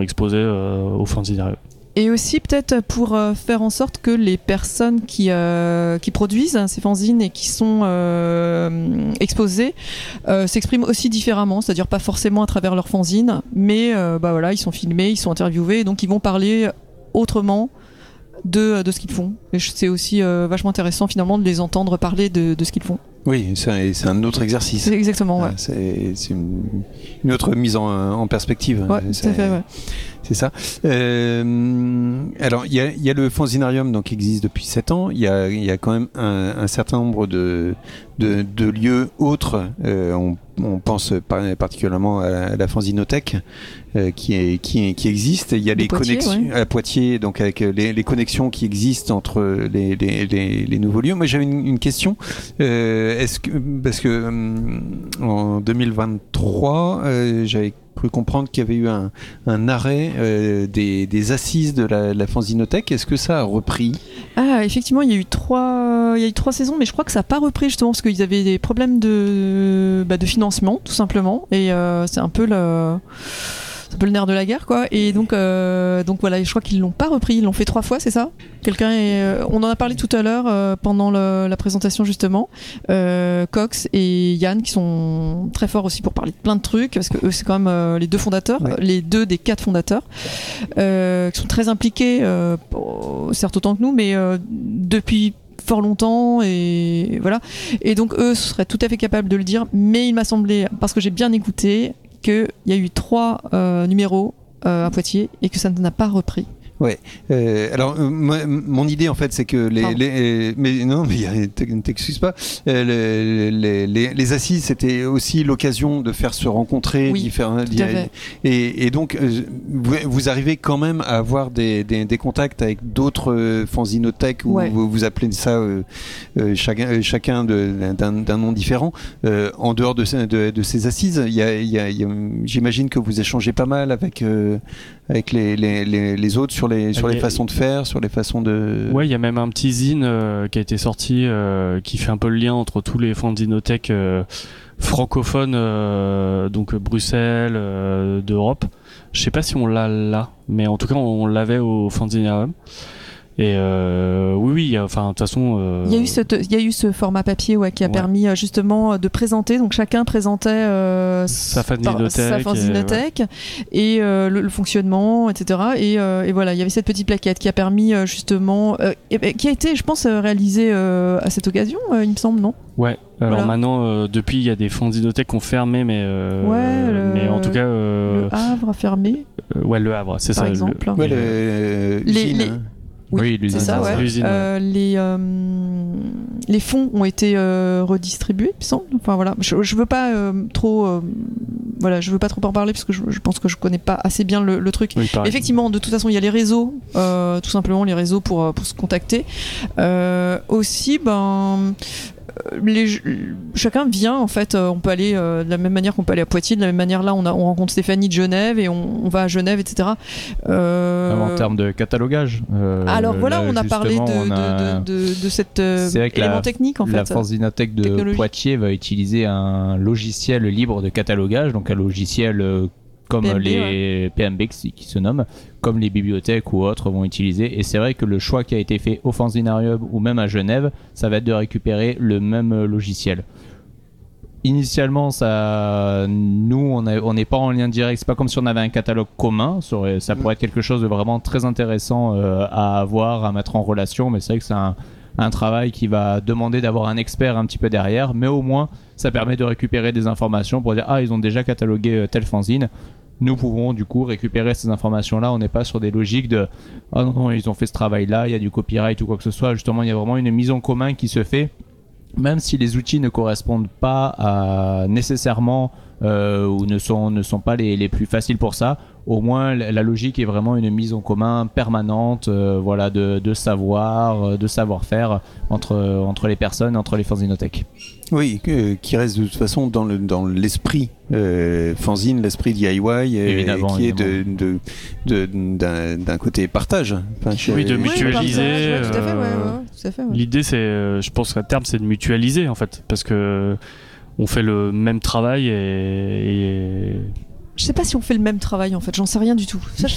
exposés au fanzinarium. Et aussi peut-être pour faire en sorte que les personnes qui produisent ces fanzines et qui sont exposées s'expriment aussi différemment, c'est-à-dire pas forcément à travers leur fanzine, mais ils sont filmés, ils sont interviewés, donc ils vont parler autrement de ce qu'ils font. Et c'est aussi vachement intéressant finalement de les entendre parler de ce qu'ils font. Oui, c'est un autre exercice. C'est exactement, ouais. C'est une autre mise en perspective. Ouais, tout à fait, ouais. C'est ça. Alors, il y a le fanzinarium donc, qui existe depuis 7 ans. Il y a quand même un certain nombre de lieux autres. On pense particulièrement à la fanzinothèque qui existe. Il y a les connexions à Poitiers, donc avec les connexions qui existent entre les nouveaux lieux. Moi, j'avais une question. Parce que en 2023, j'avais cru comprendre qu'il y avait eu un arrêt des assises de la fanzinothèque. Est-ce que ça a repris ? Ah, effectivement, il y a eu 3 saisons, mais je crois que ça n'a pas repris justement parce qu'ils avaient des problèmes de financement, tout simplement. Et c'est un peu le nerf de la guerre, quoi. Et donc voilà, je crois qu'ils l'ont pas repris. Ils l'ont fait 3 fois, c'est ça ? On en a parlé tout à l'heure pendant la présentation justement. Cox et Yann qui sont très forts aussi pour parler de plein de trucs parce que eux c'est quand même les 2 fondateurs, les 2 des 4 fondateurs, qui sont très impliqués, certes autant que nous, mais depuis fort longtemps et voilà. Et donc eux seraient tout à fait capables de le dire, mais il m'a semblé, parce que j'ai bien écouté, qu'il y a eu 3 numéros à Poitiers et que ça n'a pas repris. Ouais. Alors mon idée en fait c'est que ne t'excuse pas. Les assises c'était aussi l'occasion de faire se rencontrer différents. Et donc vous arrivez quand même à avoir des contacts avec d'autres fanzinothèques où vous appelez ça chacun d'un nom différent. En dehors de ces assises, j'imagine que vous échangez pas mal avec les autres sur les façons de faire, sur les façons de... Ouais, il y a même un petit zine qui a été sorti qui fait un peu le lien entre tous les fanzinothèques francophones, donc Bruxelles, d'Europe. Je sais pas si on l'a là, mais en tout cas on l'avait au fanzinarium. Et oui, enfin de toute façon. Il y a eu ce format papier qui a permis justement de présenter. Donc chacun présentait sa fanzinothèque et le fonctionnement, etc. Et voilà, il y avait cette petite plaquette qui a permis justement, qui a été, je pense, réalisée à cette occasion, il me semble, non ? Ouais. Alors maintenant, depuis, il y a des fanzinothèques qui ont fermé, mais en tout cas. Le Havre a fermé. Le Havre, c'est ça. Par exemple. Oui, c'est ça, ouais. Les fonds ont été redistribués, il me semble. Enfin voilà, je veux pas trop en parler parce que je pense que je connais pas assez bien le truc. Oui, effectivement, de toute façon, il y a les réseaux, tout simplement les réseaux pour se contacter. Aussi, chacun vient en fait, on peut aller de la même manière qu'on peut aller à Poitiers, de la même manière là on rencontre Stéphanie de Genève et on va à Genève, etc. En termes de catalogage, alors voilà, on a parlé de cet élément technique en fait. La fanzinothèque de Poitiers va utiliser un logiciel libre de catalogage, donc un logiciel comme PMB, les PMB qui se nomment, comme les bibliothèques ou autres vont utiliser. Et c'est vrai que le choix qui a été fait au fanzinarium ou même à Genève, ça va être de récupérer le même logiciel. Initialement, nous, on n'est pas en lien direct. C'est pas comme si on avait un catalogue commun. Ça pourrait être quelque chose de vraiment très intéressant à avoir, à mettre en relation. Mais c'est vrai que c'est un travail qui va demander d'avoir un expert un petit peu derrière. Mais au moins, ça permet de récupérer des informations pour dire ils ont déjà catalogué tel fanzine. Nous pouvons du coup récupérer ces informations-là. On n'est pas sur des logiques de non, ils ont fait ce travail-là, il y a du copyright ou quoi que ce soit. Justement, il y a vraiment une mise en commun qui se fait, même si les outils ne correspondent pas nécessairement ou ne sont pas les plus faciles pour ça. Au moins, la logique est vraiment une mise en commun permanente, de savoir, de savoir-faire entre les personnes, entre les fanzinothèques. Oui, qui reste de toute façon dans l'esprit fanzine, l'esprit DIY, qui est d'un côté partage. De mutualiser. Tout à fait, ouais. L'idée, c'est, je pense qu'à terme, c'est de mutualiser en fait, parce que on fait le même travail et... Je sais pas si on fait le même travail en fait, j'en sais rien du tout. Ça,